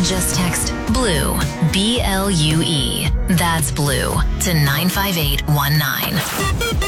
Just text BLUE, BLUE. That's BLUE to 95819.